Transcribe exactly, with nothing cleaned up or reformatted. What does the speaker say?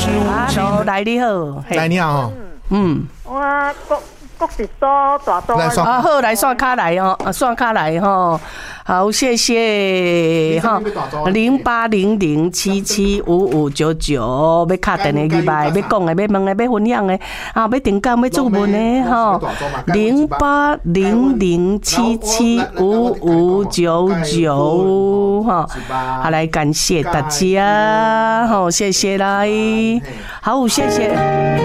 好，来你好， 来你好， 嗯， 我国国是所大所来啊好，来刷卡来哦，啊刷卡来吼，好谢谢哈，零八零零七七五五九九，要卡电的去吧，要讲的，要问的，要分享的，啊要订购要注文的吼，零八零零七七五五九九哈，好来感谢大家，好谢谢来，好谢谢。